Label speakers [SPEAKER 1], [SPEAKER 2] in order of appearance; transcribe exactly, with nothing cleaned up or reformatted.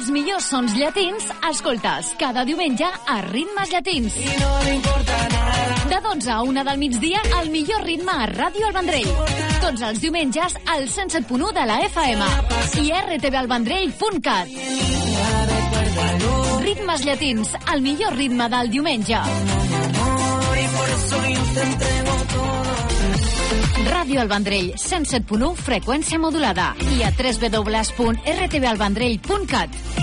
[SPEAKER 1] Els millors sons llatins escoltes cada diumenge a Ritmes Llatins. De dotze a una del migdia, el millor ritme a Ràdio El Vendrell. Tots els diumenges al cent set punt u de la F M i r t v el vendrell punt cat. Ritmes Llatins, el millor ritme del diumenge. Ràdio El Vendrell, cent set punt u, freqüència modulada, i a w w w punt r t v el vendrell punt cat.